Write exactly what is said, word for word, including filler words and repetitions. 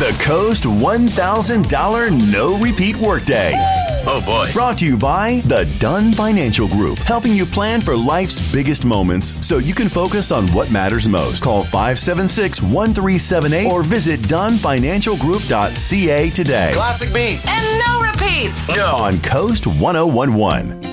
The Coast one thousand dollars No Repeat Workday. Oh boy. Brought to you by the Dunn Financial Group, helping you plan for life's biggest moments so you can focus on what matters most. Call five seven six, one three seven eight or visit dunn financial group dot c a today. Classic beats. And no repeats. On Coast one oh one one.